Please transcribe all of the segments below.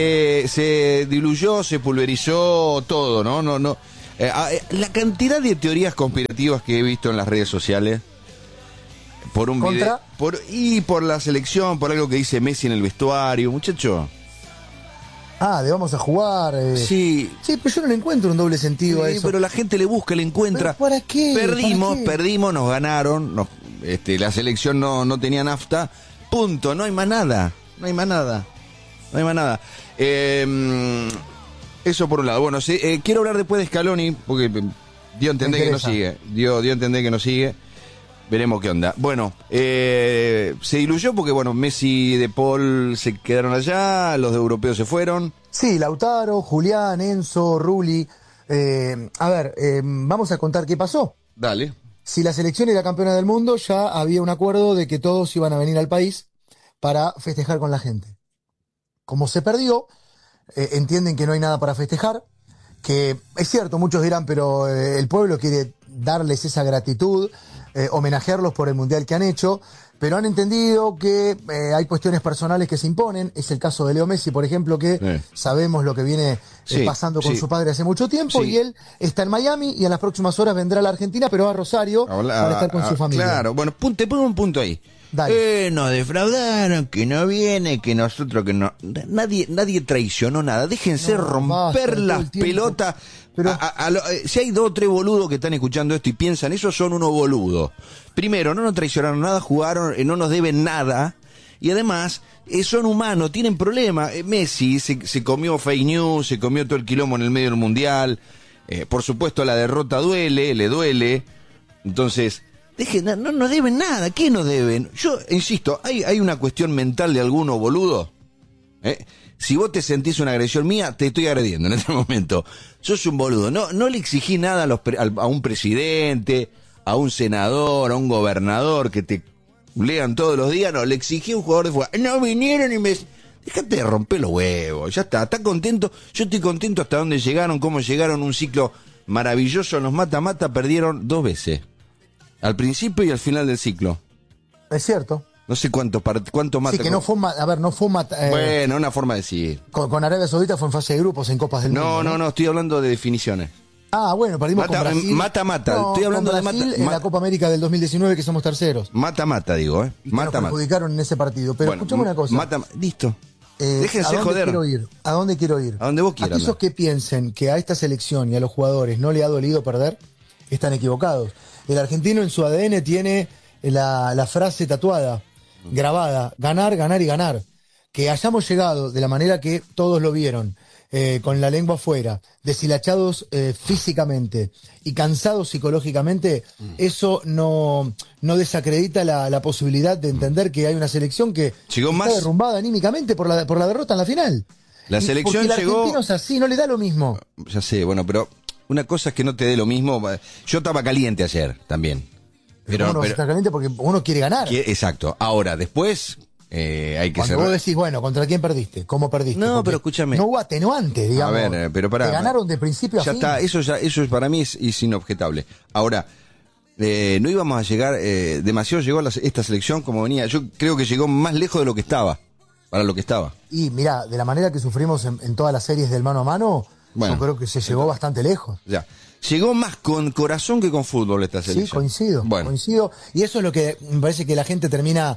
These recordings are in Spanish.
Se diluyó, se pulverizó todo, ¿no? La cantidad de teorías conspirativas que he visto en las redes sociales por un video, por la selección, por algo que dice Messi en el vestuario, muchacho. De vamos a jugar. Sí. Sí, pero yo no le encuentro un doble sentido a eso. Pero la gente le busca, le encuentra. ¿Pero para qué? Perdimos, nos ganaron. La selección no tenía nafta. Punto, no hay más nada. Eso por un lado. Bueno, quiero hablar después de Scaloni, porque dio a entender que no sigue. Dio a entender que no sigue. Veremos qué onda. Bueno, se diluyó porque, Messi y De Paul se quedaron allá, los europeos se fueron. Sí, Lautaro, Julián, Enzo, Rulli. Vamos a contar qué pasó. Dale. Si la selección era campeona del mundo, ya había un acuerdo de que todos iban a venir al país para festejar con la gente. Como se perdió, entienden que no hay nada para festejar, que es cierto, muchos dirán, pero el pueblo quiere darles esa gratitud, homenajearlos por el mundial que han hecho, pero han entendido que hay cuestiones personales que se imponen. Es el caso de Leo Messi, por ejemplo, que sabemos lo que viene pasando con su padre hace mucho tiempo, y él está en Miami y en las próximas horas vendrá a la Argentina, pero va a Rosario para estar con su familia. Claro, bueno, te pongo un punto ahí. Nos defraudaron, que no viene, que nosotros, que no. Nadie traicionó nada. Déjense romper las pelotas. Pero si hay 2 o 3 boludos que están escuchando esto y piensan, esos son unos boludos. Primero, no nos traicionaron nada, jugaron, no nos deben nada. Y además, son humanos, tienen problemas. Messi se comió fake news, se comió todo el quilombo en el medio del mundial. Por supuesto, la derrota le duele. Entonces, no nos deben nada. ¿Qué nos deben? Yo insisto, hay una cuestión mental de alguno boludo. Si vos te sentís una agresión mía, te estoy agrediendo en este momento. Sos un boludo. No le exigí nada a un presidente, a un senador, a un gobernador que te lean todos los días. No, le exigí a un jugador de fútbol. No vinieron y me... Déjate de romper los huevos. Ya está contento. Yo estoy contento hasta dónde llegaron, cómo llegaron. Un ciclo maravilloso. Los mata-mata perdieron 2 veces. Al principio y al final del ciclo. Es cierto. No sé cuánto mata. Sí, que no fue bueno, una forma de decir. Con Arabia Saudita fue en fase de grupos en Copas del Mundo. No, estoy hablando de definiciones. Bueno, perdimos con Brasil. Mata-mata. Estoy hablando con Brasil en la Copa América del 2019, que somos terceros. Mata-mata, digo, Y nos perjudicaron en ese partido. Pero escuchame una cosa. Listo. Déjense joder. ¿A dónde quiero ir? A donde vos quieras. Aquellos que piensen que a esta selección y a los jugadores no le ha dolido perder, están equivocados. El argentino en su ADN tiene la frase tatuada, grabada: ganar, ganar y ganar. Que hayamos llegado de la manera que todos lo vieron, con la lengua afuera, deshilachados físicamente y cansados psicológicamente, eso no desacredita la posibilidad de entender que hay una selección que está derrumbada anímicamente por la derrota en la final. La selección porque el llegó... argentino es así, no le da lo mismo. Ya sé, pero una cosa es que no te dé lo mismo. Yo estaba caliente ayer también. Pero uno está caliente porque uno quiere ganar. Exacto. Ahora, después... hay que Cuando vos decís, ¿contra quién perdiste? ¿Cómo perdiste? No, porque pero escúchame. No hubo atenuante, digamos. A ver, pero pará. Te ganaron de principio a fin. Ya está, eso para mí es inobjetable. Ahora, no íbamos a llegar, demasiado llegó esta selección como venía. Yo creo que llegó más lejos de lo que estaba, para lo que estaba. Y mirá, de la manera que sufrimos en todas las series del mano a mano, yo creo que se llegó bastante lejos. Ya. Llegó más con corazón que con fútbol esta selección. Sí, coincido. Y eso es lo que me parece que la gente termina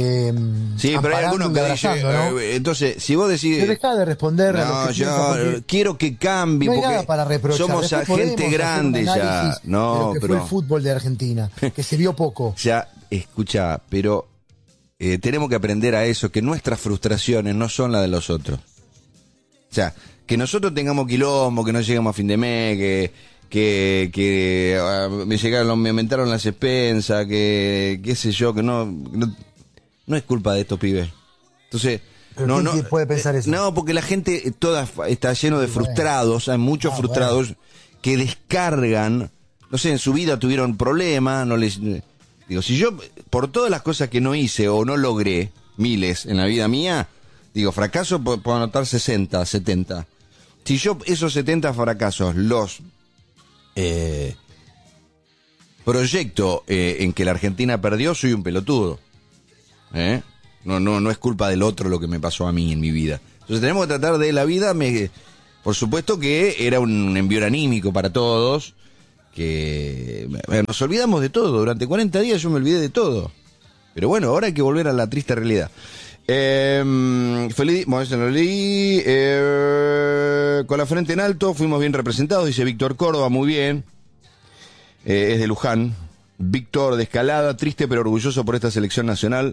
sí, pero hay algunos que dicen, ¿no? Entonces, si vos decís... Pero dejá de responder. No, yo quiero que cambie. No hay porque nada para reprochar. Somos gente grande ya. No, pero fue el fútbol de Argentina, que se vio poco. Ya, escucha, pero tenemos que aprender a eso, que nuestras frustraciones no son las de los otros. O sea, que nosotros tengamos quilombo, que no lleguemos a fin de mes, que me aumentaron las expensas, que qué sé yo, que no es culpa de estos pibes. Entonces, ¿quién puede pensar eso? No, porque la gente toda está lleno de frustrados, hay muchos frustrados que descargan, no sé, en su vida tuvieron problemas, digo, si yo por todas las cosas que no hice o no logré, miles en la vida mía, digo, fracaso puedo anotar 60, 70. Si yo esos 70 fracasos los proyecto en que la Argentina perdió, soy un pelotudo. No es culpa del otro lo que me pasó a mí en mi vida. Entonces tenemos que tratar de la vida, por supuesto que era un envío anímico para todos, que nos olvidamos de todo, durante 40 días yo me olvidé de todo. Pero bueno, ahora hay que volver a la triste realidad. Feliz, bueno, eso lo leí. Con la frente en alto, fuimos bien representados, dice Víctor Córdoba, muy bien. Es de Luján. Víctor de Escalada, triste pero orgulloso por esta selección nacional.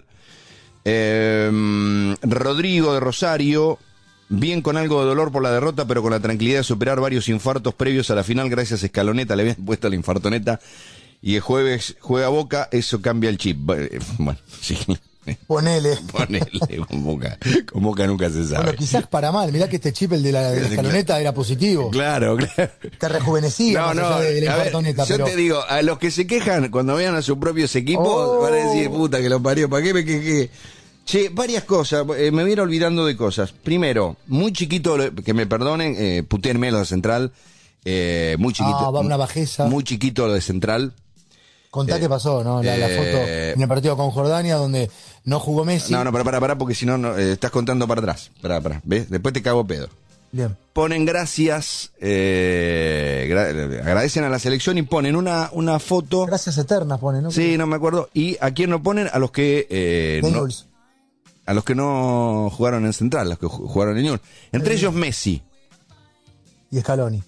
Rodrigo de Rosario, bien con algo de dolor por la derrota, pero con la tranquilidad de superar varios infartos previos a la final, gracias a Escaloneta, le habían puesto la infartoneta, y el jueves juega Boca, eso cambia el chip. Bueno, sí. Ponele, con Boca nunca se sabe. Bueno, quizás para mal, mirá que este chip, el de la Escaloneta, era positivo. Claro. Te rejuvenecía de la infartoneta. Yo te digo, a los que se quejan cuando vean a sus propios equipos, van a decir, puta que lo parió, ¿para qué me quejé? Che, varias cosas, me voy a ir olvidando de cosas. Primero, muy chiquito, que me perdonen, putéenme lo de Central, muy chiquito. Va una bajeza. Muy chiquito lo de Central. Contá qué pasó, ¿no? La foto en el partido con Jordania, donde no jugó Messi. No, pará, porque si no, estás contando para atrás. Pará, ¿ves? Después te cago pedo. Bien. Ponen gracias, agradecen a la selección y ponen una foto. Gracias eternas ponen, ¿no? Sí, no me acuerdo. ¿Y a quién no ponen? A los que a los que no jugaron en Central, a los que jugaron en Newell's. Entre ellos Messi. Y Scaloni.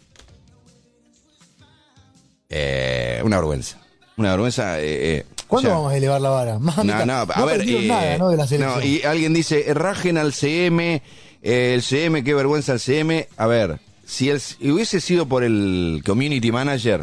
Una vergüenza. ¿Cuándo vamos a elevar la vara? A ver, nada, ¿no? De la selección. Y alguien dice, rajen al CM, el CM, qué vergüenza el CM. A ver, si hubiese sido por el community manager,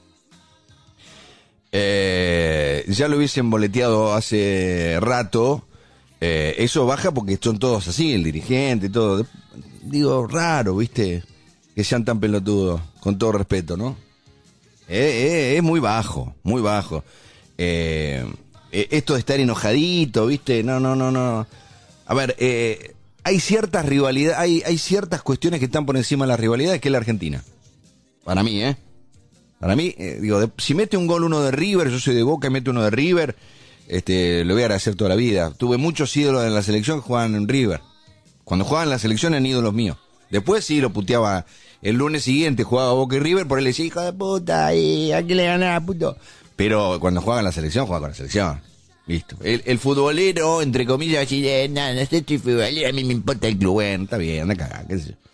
ya lo hubiesen boleteado hace rato. Eso baja porque son todos así, el dirigente, todo. Digo, raro, ¿viste? Que sean tan pelotudos, con todo respeto, ¿no? Es muy bajo, muy bajo. Esto de estar enojadito, ¿viste? No. A ver, hay ciertas rivalidades, hay ciertas cuestiones que están por encima de las rivalidades, que es la Argentina. Para mí, Para mí, si mete un gol uno de River, yo soy de Boca y mete uno de River, lo voy a agradecer toda la vida. Tuve muchos ídolos en la selección que jugaban en River. Cuando jugaban en la selección eran ídolos míos. Después sí lo puteaba. El lunes siguiente jugaba Boca y River, por él le decía, hijo de puta, ¿a quién le ganaba, puto? Pero cuando juega en la selección, juega con la selección. Listo. El futbolero, entre comillas, así de, no sé si futbolero, a mí me importa el club. Bueno, está bien, anda a cagar, qué sé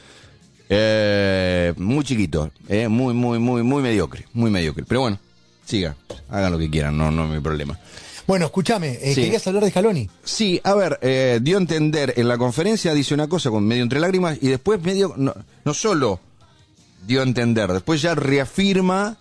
yo. Muy chiquito, muy mediocre, muy mediocre. Pero bueno, siga, hagan lo que quieran, no hay problema. Bueno, escúchame, sí. ¿Querías hablar de Scaloni? Sí, a ver, dio a entender en la conferencia, dice una cosa con medio entre lágrimas y después medio, no solo dio a entender, después ya reafirma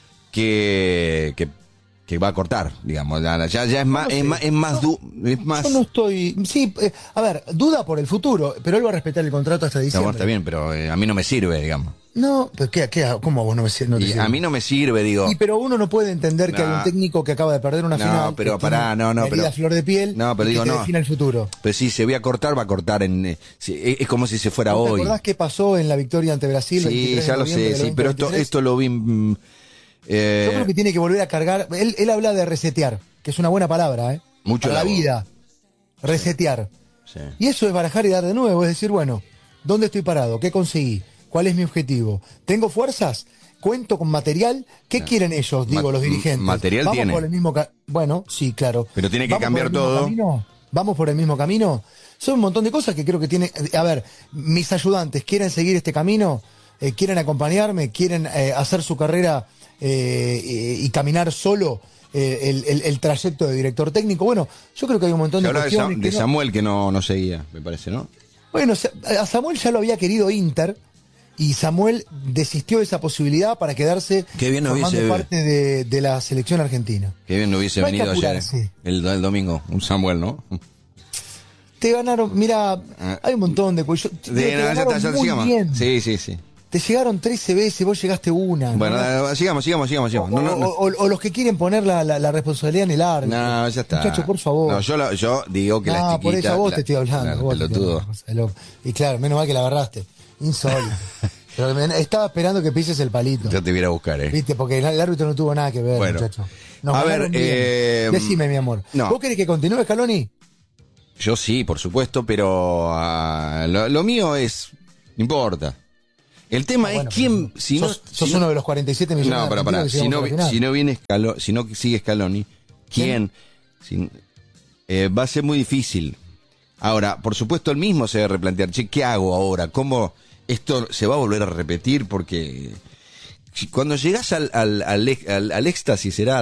que va a cortar, digamos, ya es más, no sé. es más. Yo no estoy, sí, a ver, duda por el futuro, pero él va a respetar el contrato hasta diciembre. No, está bien, pero a mí no me sirve, digamos. No, pero ¿cómo a vos no te sirve? A mí no me sirve, digo. Pero uno no puede entender que hay un técnico que acaba de perder una final. No, pero pará, pero flor de piel. No, pero digo, que defina el futuro. Pero si se va a cortar es como si se fuera hoy. ¿Te acordás qué pasó en la victoria ante Brasil? Sí, ya lo sé, sí, pero esto lo vi. Yo creo que tiene que volver a cargar. Él habla de resetear, que es una buena palabra, Mucho para la vida. Resetear. Sí. Y eso es barajar y dar de nuevo, es decir, bueno, ¿dónde estoy parado? ¿Qué conseguí? ¿Cuál es mi objetivo? ¿Tengo fuerzas? ¿Cuento con material? ¿Qué quieren ellos, los dirigentes? Material ¿Vamos tiene. por el mismo bueno, sí, claro. Pero tiene que cambiar todo. ¿Vamos por el mismo camino? Son un montón de cosas que creo que tiene. A ver, mis ayudantes quieren seguir este camino, quieren acompañarme, quieren hacer su carrera y caminar solo el trayecto de director técnico. Bueno, yo creo que hay un montón de cuestiones. De Samuel que no seguía, me parece, ¿no? Bueno, a Samuel ya lo había querido Inter y Samuel desistió de esa posibilidad para quedarse formando parte de la selección argentina. Qué bien no hubiese venido ayer, el domingo, un Samuel, ¿no? Te ganaron, mira, hay un montón de cuellos. Sigamos. Sí. Te llegaron 13 veces, vos llegaste una. Bueno, ¿no? Sigamos. O los que quieren poner la responsabilidad en el árbitro. No, ya está. Muchacho, por favor. No, yo digo que la chiquita... por eso a vos te estoy hablando. Y claro, menos mal que la agarraste. Insólito. Pero estaba esperando que pises el palito. Yo te viera a buscar, Viste, porque el árbitro no tuvo nada que ver, muchacho. A ver, decime, mi amor. No. ¿Vos querés que continúe Scaloni? Yo sí, por supuesto, pero lo mío es... No importa. El tema es quién... Sos uno de los 47 millones de argentinos que llegamos a la final. Si no sigue Scaloni, ¿quién? Va a ser muy difícil. Ahora, por supuesto, él mismo se debe replantear, ¿qué hago ahora? ¿Cómo esto se va a volver a repetir? Porque cuando llegás al éxtasis, será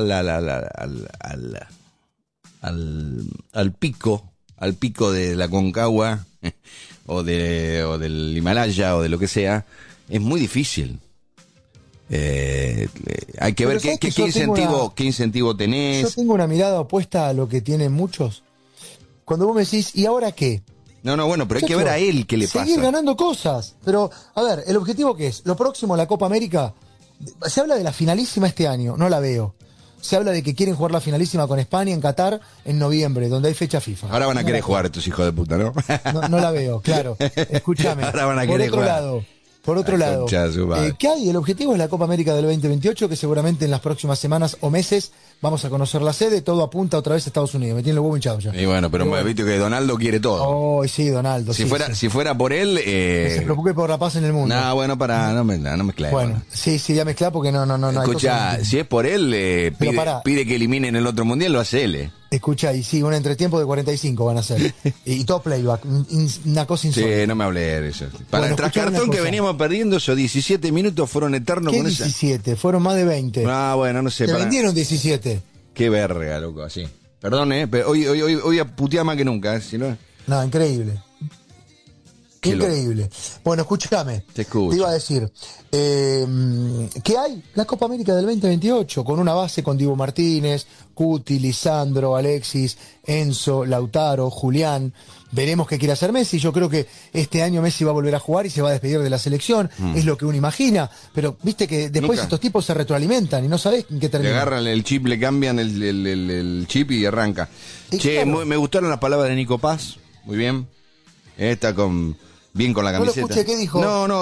al pico de la Concagua o del Himalaya o de lo que sea, es muy difícil. Hay que ver qué incentivo tenés. Yo tengo una mirada opuesta a lo que tienen muchos. Cuando vos me decís, ¿y ahora qué? No, bueno, pero hay que ver a él qué le pasa. Seguir ganando cosas. Pero, a ver, ¿el objetivo qué es? Lo próximo, la Copa América. Se habla de la finalísima este año, no la veo. Se habla de que quieren jugar la finalísima con España en Qatar en noviembre, donde hay fecha FIFA. Ahora van a querer jugar estos hijos de puta, ¿no? No la veo, claro. Escúchame. Ahora van a querer jugar. Por otro lado, ¿qué hay? El objetivo es la Copa América del 2028, que seguramente en las próximas semanas o meses vamos a conocer la sede. Todo apunta otra vez a Estados Unidos. Me tiene los huevos hinchados ya. Y bueno, pero viste que Donaldo quiere todo. Oh, sí, Donaldo. Si fuera por él... Que se preocupe por la paz en el mundo. No, bueno, no mezclé. Bueno, sí, ya mezclá porque no. Escucha, si es por él, pide que eliminen el otro mundial, lo hace él. Escucha, y sí, un entretiempo de 45 van a ser. Y todo playback, una cosa insólita. Sí, no me hablé de eso. Para el trascartón que veníamos perdiendo, esos 17 minutos fueron eternos con 17? Fueron más de 20. Ah, bueno, no sé. Te vendieron 17. Qué verga, loco, así. Perdón, pero hoy a putear más que nunca, si no... No, increíble. Increíble. Bueno, escúchame. Te escucho. Te iba a decir, ¿qué hay? La Copa América del 2028, con una base con Dibu Martínez, Cuti, Lisandro, Alexis, Enzo, Lautaro, Julián. Veremos qué quiere hacer Messi. Yo creo que este año Messi va a volver a jugar y se va a despedir de la selección. Es lo que uno imagina. Pero viste que después estos tipos se retroalimentan y no sabés en qué termina. Le agarran el chip, le cambian el chip y arranca. Claro. Me gustaron las palabras de Nico Paz. Muy bien. Está bien con la camiseta. No lo escuché, ¿qué dijo?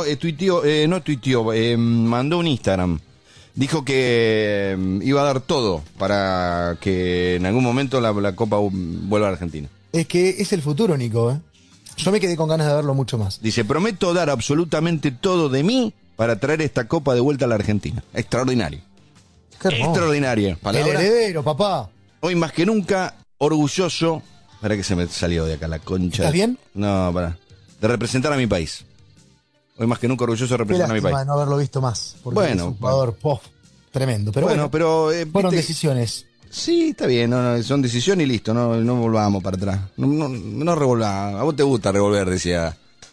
Tuiteó, mandó un Instagram. Dijo que iba a dar todo para que en algún momento la Copa vuelva a Argentina. Es que es el futuro, Nico, Yo me quedé con ganas de verlo mucho más. Dice, prometo dar absolutamente todo de mí para traer esta Copa de vuelta a la Argentina. Extraordinario. Qué hermoso. Extraordinaria. El heredero, papá. Hoy más que nunca, orgulloso. Para que se me salió de acá la concha. ¿Estás bien? No, de representar a mi país. Hoy más que nunca orgulloso de representar a mi país. No haberlo visto más. Porque bueno, es un jugador tremendo. Pero fueron decisiones. Sí, está bien, son decisiones y listo, no volvamos para atrás. No revolvamos. A vos te gusta revolver, decía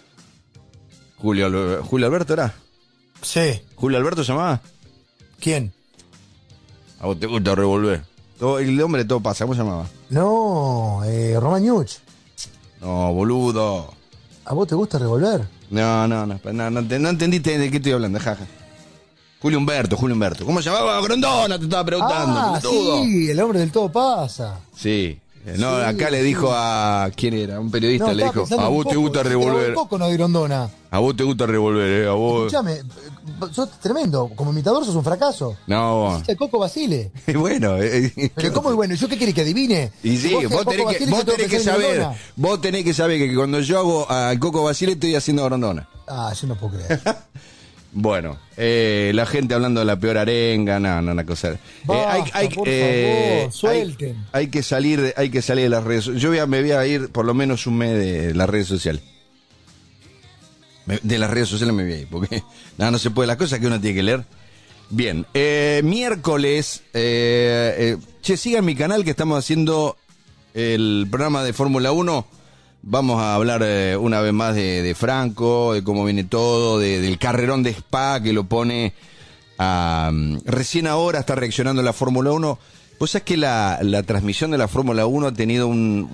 Julio Alberto, ¿era? Sí. ¿Julio Alberto se llamaba? ¿Quién? A vos te gusta revolver. El hombre todo pasa, ¿cómo se llamaba? No, Romagnuc. No, boludo. ¿A vos te gusta revolver? No entendiste de qué estoy hablando, jaja. Julio Humberto. ¿Cómo se llamaba? Grondona, te estaba preguntando. Sí, el hombre del todo pasa. Sí. Acá le dijo a... ¿Quién era? Un periodista le dijo, a vos te gusta revolver. Un poco no de Grondona. A vos te gusta revolver, a vos. Escuchame, sos tremendo. Como imitador sos un fracaso. No. Hiciste Coco Basile. Y bueno. Pero ¿cómo es bueno? ¿Yo qué querés que adivine? Y sí, vos tenés que saber. Vos tenés que saber que cuando yo hago al Coco Basile estoy haciendo Grondona. Yo no puedo creer. Bueno, la gente hablando de la peor arenga, una cosa. Basta, por favor, suelten. Hay que salir de las redes. Yo me voy a ir por lo menos un mes de las redes sociales. De las redes sociales me voy a ir, porque no se puede, las cosas que uno tiene que leer. Bien, miércoles, sigan mi canal que estamos haciendo el programa de Fórmula 1. Vamos a hablar una vez más de Franco, de cómo viene todo, del carrerón de Spa que lo pone recién ahora está reaccionando la Fórmula 1. Vos sabés que la transmisión de la Fórmula 1 ha tenido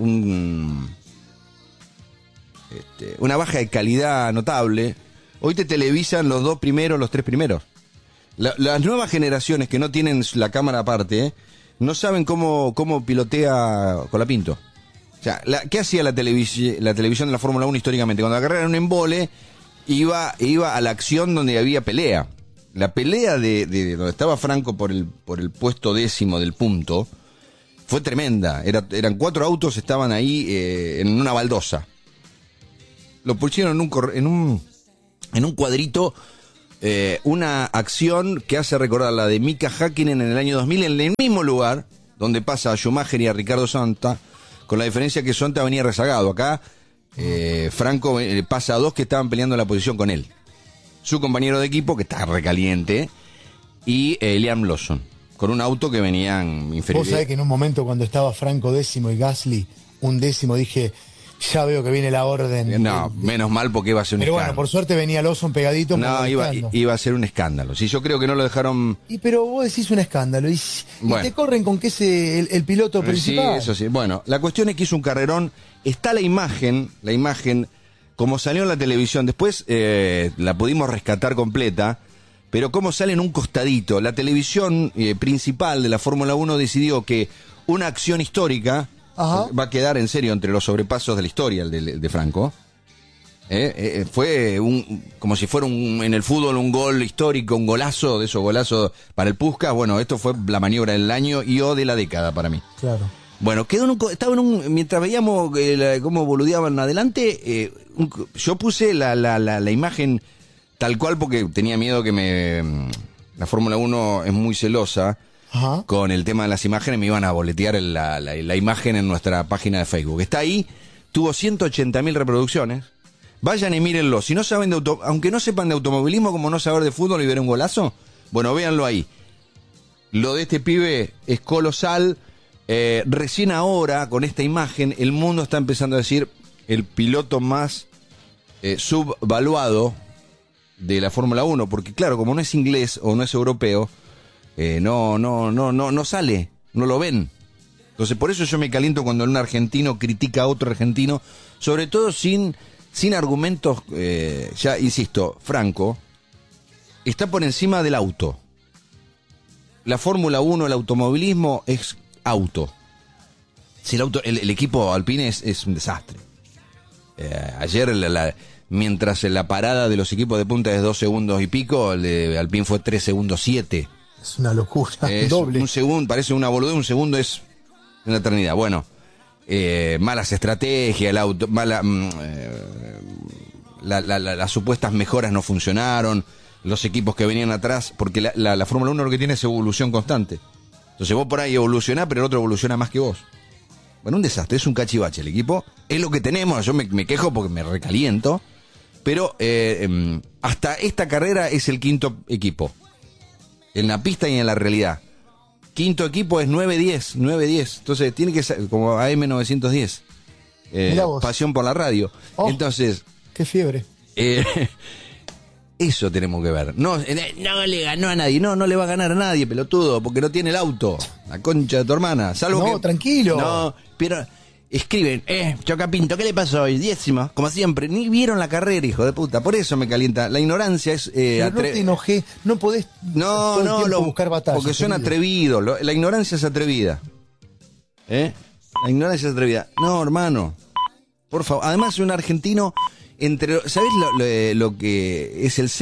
una baja de calidad notable. Hoy te televisan los 2 primeros, los 3 primeros. Las nuevas generaciones que no tienen la cámara aparte, no saben cómo pilotea Colapinto. O sea, ¿qué hacía la televisión de la Fórmula 1 históricamente? Cuando la carrera era un embole, iba a la acción donde había pelea. La pelea de donde estaba Franco por el puesto 10º del punto fue tremenda. Eran 4 autos, estaban ahí en una baldosa. Lo pusieron en un cuadrito, una acción que hace recordar la de Mika Häkkinen en el año 2000, en el mismo lugar donde pasa a Schumacher y a Ricardo Zonta, con la diferencia que Zonta venía rezagado. Acá Franco pasa a 2 que estaban peleando la posición con él. Su compañero de equipo, que está recaliente, y Liam Lawson, con un auto que venían inferior. Vos sabés que en un momento cuando estaba Franco 10º y Gasly 11º, dije, ya veo que viene la orden. No, menos mal, porque iba a ser un escándalo. Pero bueno, por suerte venía Lawson pegadito. No, iba a ser un escándalo. Si yo creo que no lo dejaron... Pero vos decís un escándalo, y te corren con que es el piloto principal. Sí, eso sí. Bueno, la cuestión es que hizo un carrerón. Está la imagen, como salió en la televisión. Después la pudimos rescatar completa, pero como sale en un costadito. La televisión principal de la Fórmula 1 decidió que una acción histórica... Ajá. Va a quedar en serio entre los sobrepasos de la historia, el de Franco. Fue como si fuera en el fútbol un gol histórico, un golazo, de esos golazos para el Puskás. Bueno, esto fue la maniobra del año y o de la década para mí. Claro. Bueno, mientras veíamos cómo boludeaban adelante, yo puse la imagen tal cual porque tenía miedo que la Fórmula 1 es muy celosa. Ajá. Con el tema de las imágenes, me iban a boletear la imagen en nuestra página de Facebook. Está ahí, tuvo 180.000 reproducciones. Vayan y mírenlo. Si no saben aunque no sepan de automovilismo, como no saber de fútbol y ver un golazo, bueno, véanlo ahí. Lo de este pibe es colosal. Recién ahora, con esta imagen, el mundo está empezando a decir el piloto más subvaluado de la Fórmula 1, porque claro, como no es inglés o no es europeo, no sale, no lo ven. Entonces por eso yo me caliento cuando un argentino critica a otro argentino, sobre todo sin argumentos. Ya insisto, Franco está por encima del auto. La Fórmula 1, el automovilismo es auto. Si el equipo Alpine es un desastre. Ayer mientras la parada de los equipos de punta es 2 segundos y pico, el de Alpine fue 3 segundos 7. Es una locura, es doble. Un segundo, parece una boludez, un segundo es una eternidad. Bueno, malas estrategias, el auto, las supuestas mejoras no funcionaron, los equipos que venían atrás, porque la Fórmula 1 lo que tiene es evolución constante. Entonces vos por ahí evolucionás, pero el otro evoluciona más que vos. Bueno, un desastre, es un cachivache el equipo, es lo que tenemos, yo me quejo porque me recaliento, pero hasta esta carrera es el 5.º equipo. En la pista y en la realidad. 5.º equipo es 9-10. Entonces tiene que ser como AM910. Pasión por la radio. Oh, entonces. Qué fiebre. Eso tenemos que ver. No le ganó a nadie. No le va a ganar a nadie, pelotudo, porque no tiene el auto. La concha de tu hermana. Salvo que. Tranquilo. No, pero. Escriben, Chocapinto, ¿qué le pasó hoy? 10º, como siempre. Ni vieron la carrera, hijo de puta. Por eso me calienta. La ignorancia es... no te enojé, no podés buscar batallas. Porque son atrevidos. La ignorancia es atrevida. La ignorancia es atrevida. No, hermano. Por favor. Además, un argentino... ¿Sabés lo que es el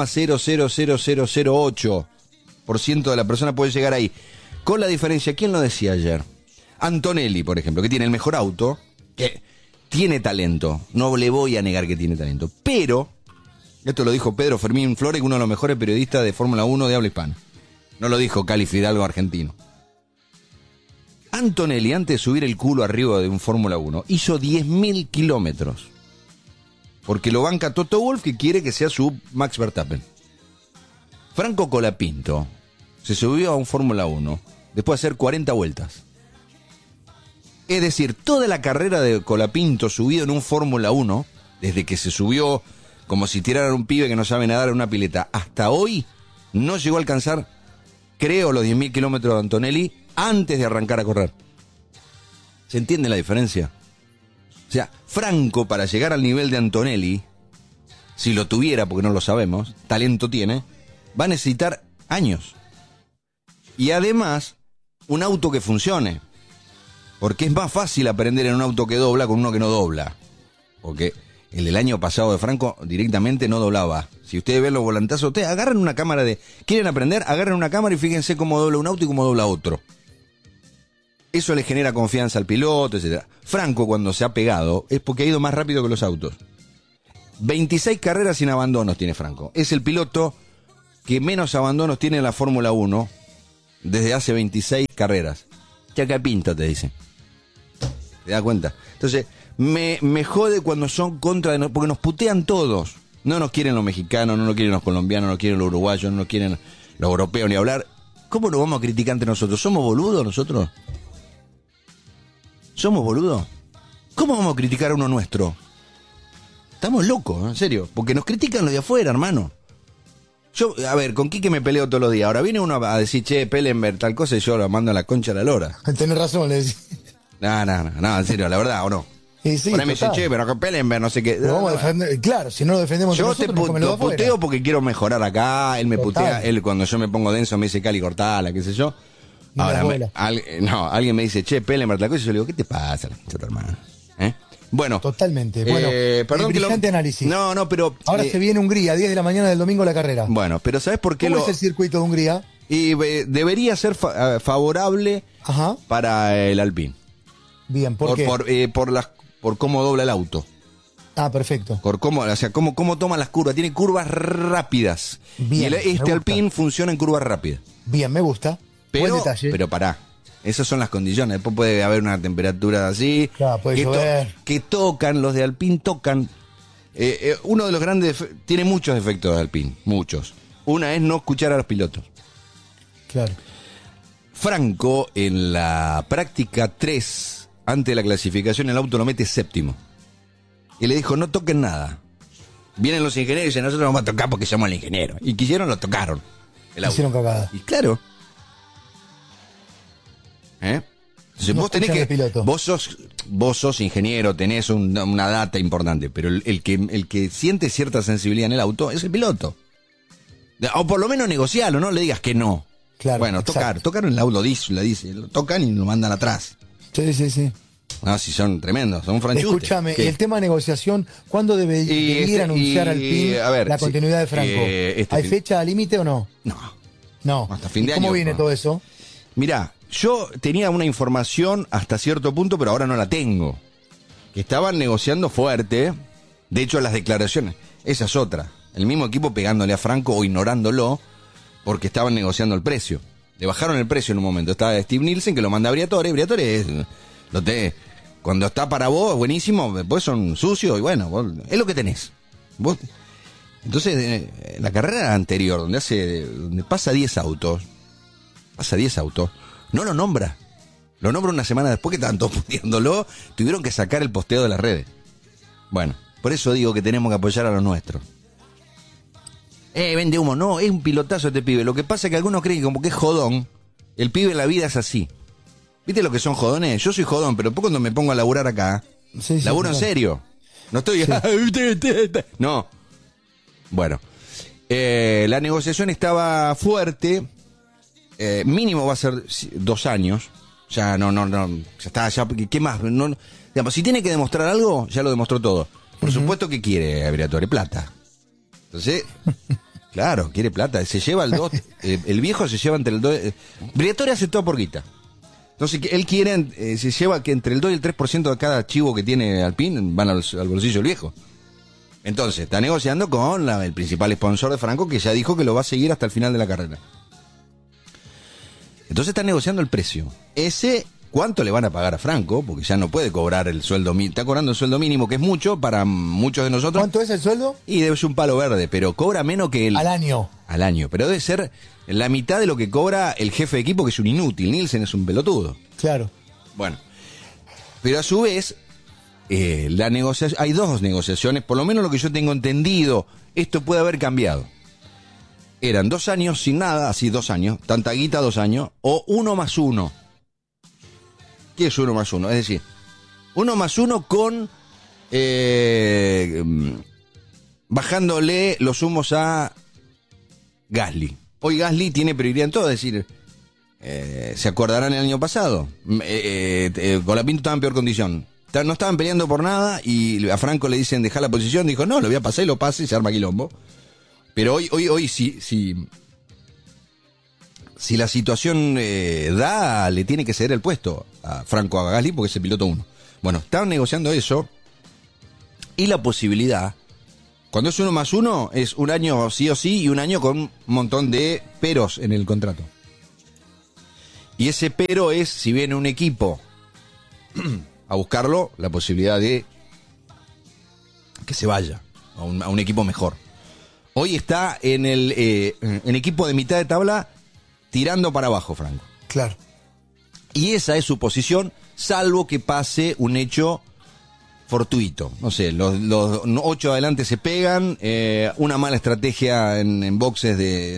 0,000008% de la persona puede llegar ahí? Con la diferencia, ¿quién lo decía ayer? Antonelli, por ejemplo, que tiene el mejor auto, que tiene talento, no le voy a negar que tiene talento, pero, esto lo dijo Pedro Fermín Flores, uno de los mejores periodistas de Fórmula 1 de habla hispana, no lo dijo Cali Fidalgo argentino. Antonelli, antes de subir el culo arriba de un Fórmula 1, hizo 10.000 kilómetros, porque lo banca Toto Wolff, que quiere que sea su Max Verstappen. Franco Colapinto se subió a un Fórmula 1 después de hacer 40 vueltas. Es decir, toda la carrera de Colapinto subido en un Fórmula 1, desde que se subió como si tiraran un pibe que no sabe nadar en una pileta, hasta hoy no llegó a alcanzar, creo, los 10.000 kilómetros de Antonelli antes de arrancar a correr. ¿Se entiende la diferencia? O sea, Franco, para llegar al nivel de Antonelli, si lo tuviera, porque no lo sabemos, talento tiene, va a necesitar años. Y además, un auto que funcione. Porque es más fácil aprender en un auto que dobla con uno que no dobla. Porque el del año pasado de Franco directamente no doblaba. Si ustedes ven los volantazos, ustedes agarren una cámara ¿quieren aprender? Agarren una cámara y fíjense cómo dobla un auto y cómo dobla otro. Eso le genera confianza al piloto, etcétera. Franco, cuando se ha pegado, es porque ha ido más rápido que los autos. 26 carreras sin abandonos tiene Franco. Es el piloto que menos abandonos tiene en la Fórmula 1 desde hace 26 carreras. Chaca Pinto, te dicen. ¿Te das cuenta? Entonces, me jode cuando son contra de nosotros, porque nos putean todos. No nos quieren los mexicanos, no nos quieren los colombianos, no nos quieren los uruguayos, no nos quieren los europeos ni hablar. ¿Cómo nos vamos a criticar entre nosotros? ¿Somos boludos nosotros? ¿Somos boludos? ¿Cómo vamos a criticar a uno nuestro? Estamos locos, en serio. Porque nos critican los de afuera, hermano. Yo, a ver, con Quique me peleo todos los días. Ahora viene uno a decir, che, Pellenberg, tal cosa, y yo lo mando a la concha a la lora. Tenés razón, le decís. No, en serio, la verdad, ¿o no? Y sí, por ahí me dice, che, pero con Pellenberg, no sé qué. Pero vamos a defender, claro, si no lo defendemos yo nosotros, te puteo porque quiero mejorar acá. Él me putea, él cuando yo me pongo denso me dice Cali cortala, qué sé yo. Ahora, alguien me dice, che, Pellenberg, tal cosa, y yo le digo, ¿qué te pasa, chata hermano? Bueno. Totalmente. Bueno, perdón brillante análisis. No, pero... Ahora se viene Hungría, 10 de la mañana del domingo la carrera. Bueno, pero ¿sabes por qué ¿Cómo es el circuito de Hungría? Y debería ser favorable para el Alpine. Bien, ¿por qué? Por cómo dobla el auto. Ah, perfecto. Por cómo toma las curvas. Tiene curvas rápidas. Bien, y este Alpine funciona en curvas rápidas. Bien, me gusta. Buen detalle. Pero pará. Esas son las condiciones. Después puede haber una temperatura así. Claro, puede llover. Que tocan, los de Alpine tocan. Uno de los grandes... Tiene muchos defectos de Alpine. Muchos. Una es no escuchar a los pilotos. Claro. Franco, en la práctica 3, antes de la clasificación, el auto lo mete séptimo. Y le dijo, no toquen nada. Vienen los ingenieros y dicen, nosotros vamos a tocar porque somos el ingeniero. Y quisieron, lo tocaron. El auto. Hicieron cagada. Y claro. Entonces no vos tenés que... Vos sos ingeniero, tenés una data importante, pero el que siente cierta sensibilidad en el auto es el piloto. O por lo menos negociarlo, no le digas que no. Claro, bueno, tocar en el auto, lo tocan y lo mandan atrás. Sí. No, si son tremendos, son franchutes. Escúchame, y el tema de negociación, ¿cuándo debería anunciar al PIN la continuidad de Franco? ¿Hay fecha límite o no? No. Hasta fin de año. ¿Cómo viene todo eso? Mirá, yo tenía una información hasta cierto punto, pero ahora no la tengo. Que estaban negociando fuerte. De hecho, las declaraciones, esa es otra. El mismo equipo pegándole a Franco o ignorándolo porque estaban negociando el precio. Le bajaron el precio en un momento. Estaba Steve Nielsen que lo manda a Briatore. Briatore cuando está para vos, buenísimo. Después son sucios y bueno, es lo que tenés. Entonces, la carrera anterior, donde pasa 10 autos, no lo nombra. Lo nombra una semana después que estaban todos pudiéndolo. Tuvieron que sacar el posteo de las redes. Bueno, por eso digo que tenemos que apoyar a los nuestros. Vende humo. No, es un pilotazo este pibe. Lo que pasa es que algunos creen que como que es jodón. El pibe en la vida es así. ¿Viste lo que son jodones? Yo soy jodón, pero después cuando me pongo a laburar acá, laburo en serio. No estoy... No. Bueno. La negociación estaba fuerte. Mínimo va a ser 2 años. Ya ya está, ¿qué más? Digamos, si tiene que demostrar algo, ya lo demostró todo. Por supuesto que quiere Briatore plata. Entonces, claro, quiere plata. Se lleva el 2. El viejo se lleva entre el 2. Briatore aceptó por guita. Entonces, él quiere, se lleva que entre el 2 y el 3% de cada chivo que tiene Alpine van al bolsillo del viejo. Entonces, está negociando con el principal sponsor de Franco, que ya dijo que lo va a seguir hasta el final de la carrera. Entonces está negociando el precio. ¿Cuánto le van a pagar a Franco? Porque ya no puede cobrar el sueldo mínimo. Está cobrando el sueldo mínimo, que es mucho para muchos de nosotros. ¿Cuánto es el sueldo? Y debe ser un palo verde, pero cobra menos que al año. Al año, pero debe ser la mitad de lo que cobra el jefe de equipo, que es un inútil. Nielsen es un pelotudo. Claro. Bueno, pero a su vez, hay 2 negociaciones, por lo menos lo que yo tengo entendido. Esto puede haber cambiado. Eran 2 años sin nada, así 2 años, tanta guita 2 años, o 1 más 1. ¿Qué es 1 más 1? Es decir, 1 más 1 con bajándole los humos a Gasly. Hoy Gasly tiene prioridad en todo, es decir, ¿se acordarán el año pasado? Colapinto estaba en peor condición. No estaban peleando por nada y a Franco le dicen dejar la posición, dijo no, lo voy a pasar y lo pase y se arma quilombo. Pero hoy si si la situación le tiene que ceder el puesto a Franco Gasly porque es el piloto 1. Bueno, estaban negociando eso y la posibilidad, cuando es 1+1, es un año sí o sí y un año con un montón de peros en el contrato. Y ese pero es, si viene un equipo a buscarlo, la posibilidad de que se vaya a un equipo mejor. Hoy está en equipo de mitad de tabla tirando para abajo, Franco. Claro. Y esa es su posición, salvo que pase un hecho fortuito. No sé, los 8 adelante se pegan, una mala estrategia en boxes de